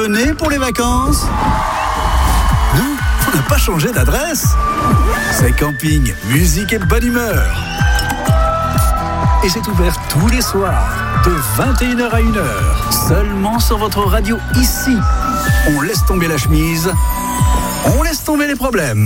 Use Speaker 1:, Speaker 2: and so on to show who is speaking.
Speaker 1: venez pour les vacances? Non, on n'a pas changé d'adresse. C'est camping, musique et bonne humeur. Et c'est ouvert tous les soirs, de 21h à 1h, seulement sur votre radio ici. On laisse tomber la chemise, on laisse tomber les problèmes.